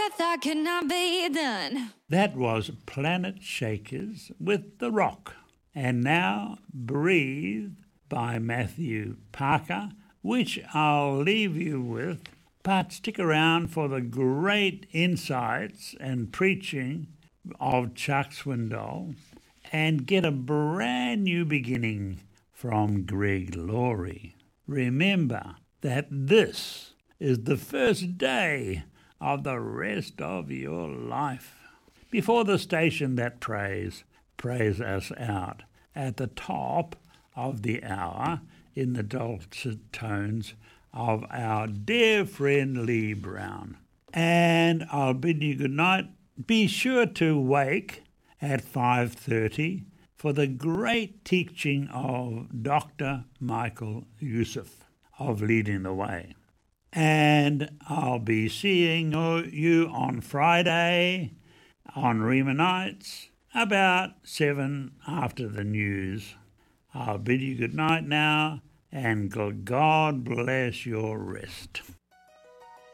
thought could not be done. That was Planet Shakers with The Rock. And now Breathe by Matthew Parker, which I'll leave you with. But stick around for the great insights and preaching of Chuck Swindoll and get a brand new beginning from Greg Laurie. Remember that this is the first day of the rest of your life. Before the station that prays us out at the top of the hour in the dulcet tones of our dear friend Lee Brown. And I'll bid you good night. Be sure to wake at 5:30 for the great teaching of Dr. Michael Youssef of Leading the Way. And I'll be seeing you on Friday on Rima Nights about 7 after the news. I'll bid you good night now, and God bless your rest.